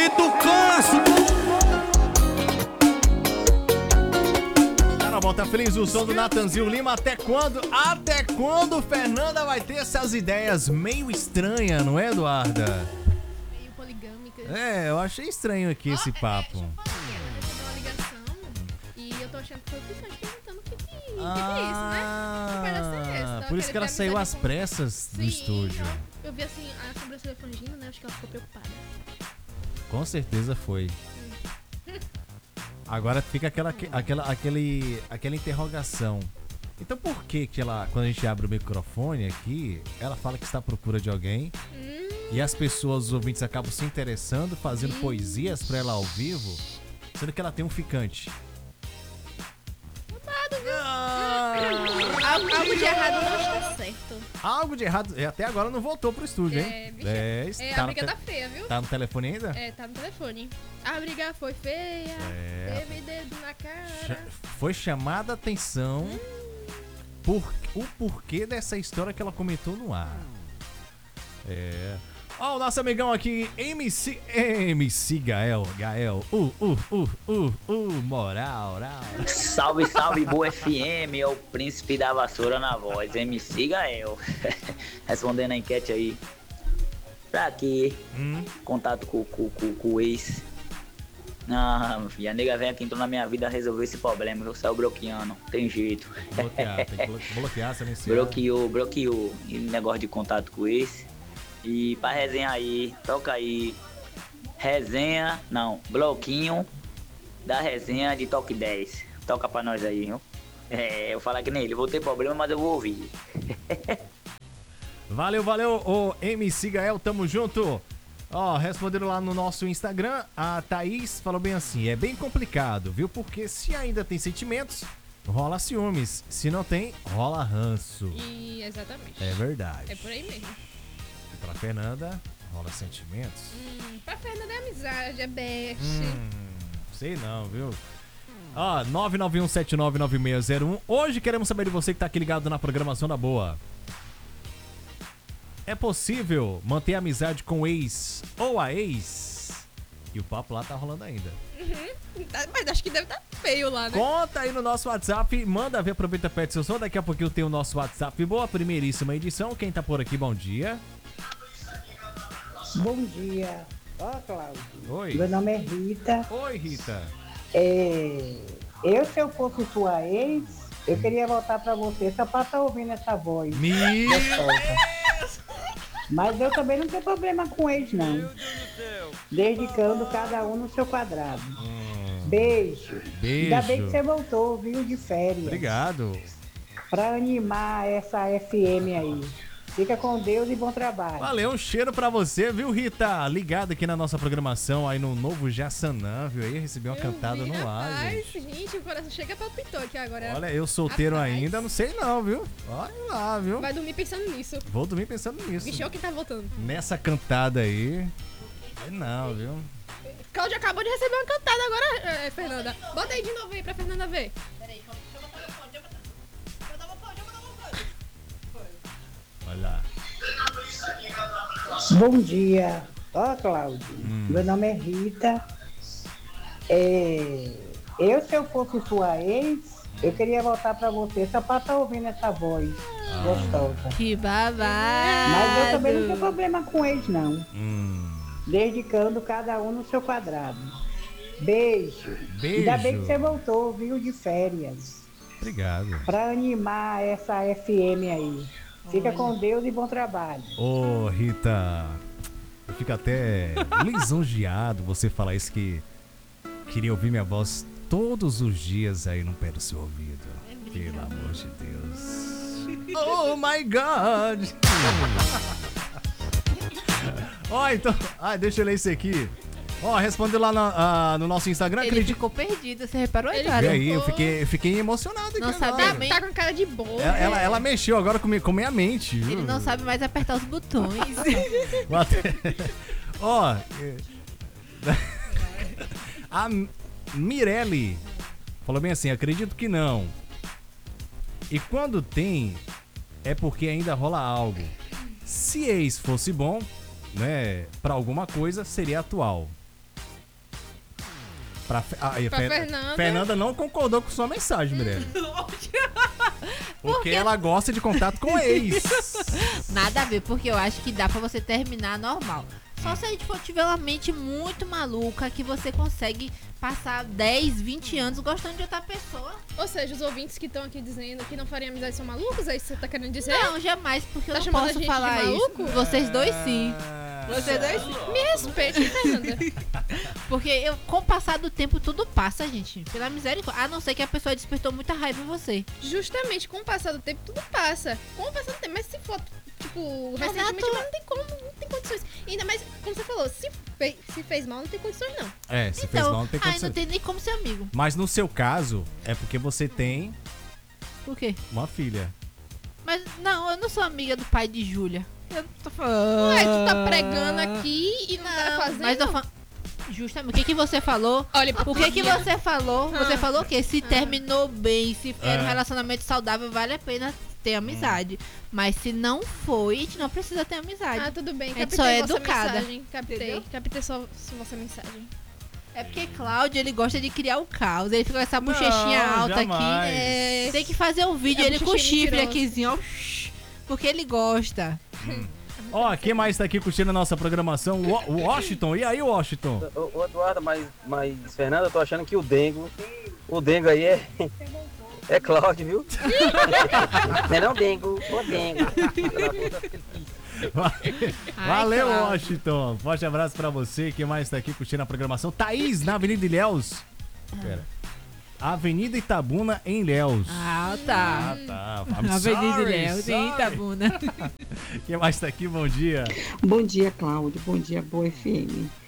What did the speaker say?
Vitor Castro. Cara, bom, tá feliz o som do Natanzinho Lima. Até quando? Até quando Fernanda vai ter essas ideias meio estranhas, não é, Eduarda? Meio poligâmica. É, eu achei estranho aqui esse papo. Eu recebi uma ligação e eu tô achando que foi o Picante perguntando o que é isso, né? Que palhaça é essa? Por isso que ela saiu às amizade pressas do Sim, estúdio. Eu vi assim, a sobrancelha frangindo, né? Acho que ela ficou preocupada. Com certeza foi. Agora fica aquela interrogação. Então por que ela, quando a gente abre o microfone aqui, ela fala que está à procura de alguém e as pessoas, os ouvintes, acabam se interessando, fazendo poesias pra ela ao vivo, sendo que ela tem um ficante. Algo de errado não está certo. Algo de errado, até agora não voltou pro estúdio, hein? A briga tá feia, viu? Tá no telefone ainda? É, tá no telefone. A briga foi feia, teve dedo na cara. Foi chamada a atenção o porquê dessa história que ela comentou no ar. Ó, o nosso amigão aqui, MC Gael, moral. Salve, salve, boa FM, é o príncipe da vassoura na voz, MC Gael. Respondendo a enquete aí. Pra quê? Contato com o ex. E a nega vem aqui, entrou na minha vida, resolveu esse problema, eu saio bloqueando, tem jeito. Bloquear, tem que bloquear, você Bloqueou. E negócio de contato com o ex. E pra resenha aí, toca aí. Bloquinho da resenha de Toque 10. Toca pra nós aí, viu? Eu falar que nem ele, vou ter problema, mas eu vou ouvir. Valeu, ô MC Gael, tamo junto. Ó, responderam lá no nosso Instagram, a Thaís falou bem assim, é bem complicado, viu? Porque se ainda tem sentimentos, rola ciúmes. Se não tem, rola ranço. Exatamente. É verdade. É por aí mesmo. E pra Fernanda, rola sentimentos? Pra Fernanda é amizade, é best. Sei não, viu? Ó, 991799601. Hoje queremos saber de você que tá aqui ligado na programação da Boa. É possível manter a amizade com o ex ou a ex? E o papo lá tá rolando ainda. Mas acho que deve estar feio lá, né? Conta aí no nosso WhatsApp, manda ver, aproveita, pede seu som. Daqui a pouquinho tem o nosso WhatsApp. Boa, primeiríssima edição. Quem tá por aqui, bom dia. Bom dia. Ó, Cláudio. Oi. Meu nome é Rita. Oi, Rita. Se eu fosse sua ex, eu queria voltar pra você só pra estar ouvindo essa voz. Mas eu também não tenho problema com ex, não. Desde que ando cada um no seu quadrado. Beijo. Ainda bem que você voltou, viu, de férias. Obrigado. Pra animar essa FM aí. Fica com Deus e bom trabalho. Valeu, um cheiro pra você, viu, Rita? Ligado aqui na nossa programação, aí no novo Jassanã, viu aí? Recebi uma cantada no ar, gente, o coração chega palpitou aqui agora. Olha, eu solteiro ainda, não sei não, viu? Olha lá, viu? Vai dormir pensando nisso. Vou dormir pensando nisso. Vixe, é o que tá voltando. Nessa cantada aí, não, viu? Cláudia acabou de receber uma cantada agora, Fernanda. Bota aí de novo aí pra Fernanda ver. Peraí, Olha lá. Bom dia. Ó, Cláudio. Meu nome é Rita. Se eu fosse sua ex, eu queria voltar pra você só pra estar ouvindo essa voz gostosa. Que babado. Mas eu também não tenho problema com ex, não. Desde que ando cada um no seu quadrado. Beijo. Ainda bem que você voltou, viu, de férias. Obrigado. Pra animar essa FM aí. Fica com Deus e bom trabalho. Ô, Rita, eu fico até lisonjeado você falar isso, que queria ouvir minha voz todos os dias aí no pé do seu ouvido. Pelo amor de Deus. Oh my God! Ó, então... deixa eu ler isso aqui. Ó, respondeu lá no nosso Instagram. Ele ficou perdido, você reparou, E cara? aí, eu fiquei emocionado aqui. Não sabe agora. nem. Tá com cara de boa. Ela mexeu agora com minha mente. Viu? Ele não sabe mais apertar os botões. Ó, a Mirelle falou bem assim, acredito que não. E quando tem, é porque ainda rola algo. Se ex fosse bom, né, pra alguma coisa, seria atual. Pra Fernanda não concordou com sua mensagem, Mirella. Porque ela gosta de contato com ex. Nada a ver, porque eu acho que dá pra você terminar normal. Só se a gente for tiver uma mente muito maluca que você consegue passar 10, 20 anos gostando de outra pessoa. Ou seja, os ouvintes que estão aqui dizendo que não fariam amizade são malucos? É isso que você tá querendo dizer? Não, jamais, porque eu não chamando a posso gente falar de maluco? isso. Vocês dois sim. Vocês dois sim. Me respeite, Fernanda. Porque com o passar do tempo tudo passa, gente. Pela misericórdia. A não ser que a pessoa despertou muita raiva em você. Justamente, com o passar do tempo tudo passa. Com o passar do tempo, mas se for, tipo, recentemente, mas não tem como, não tem condições. Ainda mais, como você falou, se fez mal, não tem condições, não. Se fez mal, não tem condições. Não tem nem como ser amigo. Mas no seu caso, é porque você tem... O quê? Uma filha. Mas, não, eu não sou amiga do pai de Júlia. Eu tô falando... Ué, tu tá pregando aqui e não tá fazendo? Mas eu falo... Justamente, o que você falou? Olha, o que você falou? Você falou o quê? Se terminou bem, se era um relacionamento saudável, vale a pena ter amizade. Mas se não foi, a gente não precisa ter amizade. Tudo bem. A gente só é educada. Mensagem. Captei sua mensagem. É porque Cláudio, ele gosta de criar o caos. Ele fica com essa bochechinha alta jamais. aqui. Tem que fazer um vídeo, ele com o chifre aquízinho, ó. Porque ele gosta. Ó, quem mais tá aqui curtindo a nossa programação? O Washington. E aí, Washington? Ô, Eduardo, mas Fernanda, eu tô achando que o Dengo aí é Cláudio, viu? Não, Dengo, o Dengo. Valeu, Washington. Forte abraço pra você. Quem mais tá aqui curtindo a programação? Thaís, na Avenida Ilhéus. Pera. Avenida Itabuna, em Ilhéus. Tá. Avenida Ilhéus, em Itabuna. Quem mais tá aqui? Bom dia. Bom dia, Cláudio. Bom dia, Boa FM.